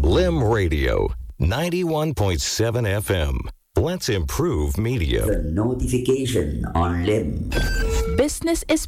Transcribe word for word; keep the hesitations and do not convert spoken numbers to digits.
Lim Radio, ninety-one point seven F M. Let's improve media. The notification on Lim. Business is